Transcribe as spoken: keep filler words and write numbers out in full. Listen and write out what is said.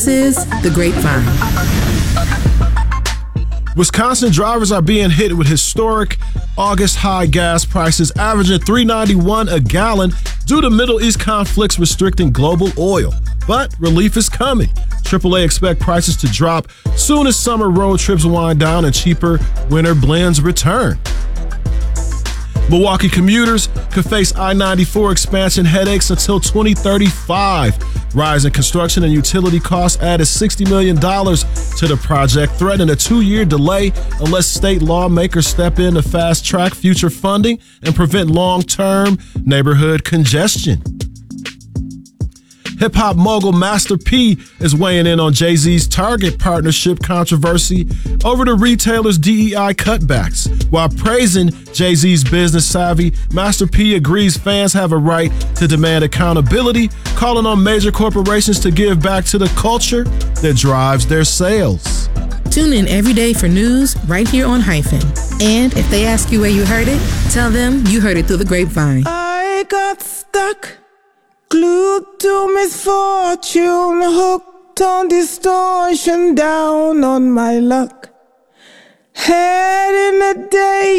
This is The Grapevine. Wisconsin drivers are being hit with historic August high gas prices, averaging three dollars and ninety-one cents a gallon due to Middle East conflicts restricting global oil. But relief is coming. triple A expect prices to drop soon as summer road trips wind down and cheaper winter blends return. Milwaukee commuters could face I ninety-four expansion headaches until twenty thirty-five. Rising construction and utility costs added sixty million dollars to the project, threatening a two-year delay unless state lawmakers step in to fast-track future funding and prevent long-term neighborhood congestion. Hip-hop mogul Master P is weighing in on Jay-Z's Target partnership controversy over the retailer's D E I cutbacks. While praising Jay-Z's business savvy, Master P agrees fans have a right to demand accountability, calling on major corporations to give back to the culture that drives their sales. Tune in every day for news right here on Hyphen. And if they ask you where you heard it, tell them you heard it through the grapevine. I got stuck, glued to misfortune, hooked on distortion, down on my luck. Head in the day